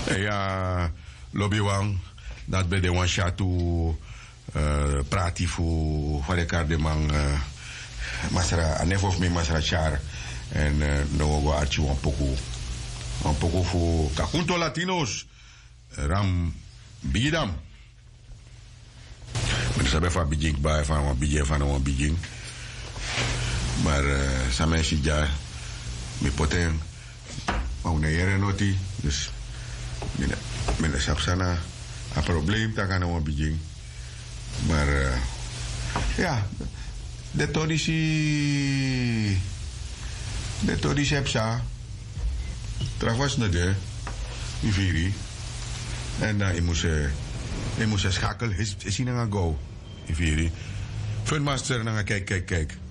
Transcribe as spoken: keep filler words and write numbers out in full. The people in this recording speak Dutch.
Ja, lobby wang. Dat bij de one shot to praat voor van elkaar de man. Masra, anef of me masra char. En no go archi wan poco. Wan poco voor Kakunto Latinos. Ram Bidam. Maar dat is van Bijing bij van een Bijing van een Bijing. Maar samen is het ja. Mijn poten. Maar hoe neer noti. Dus. Mijn de sapsana. Een probleem dat kan een Bijing. Maar ja. De todisi. De todisi heb sa. Travas na de. Die viri. En dan moest je moest schakelen. Is hij naar go? Die viri. Funmaster naar kijk, kijk, kijk.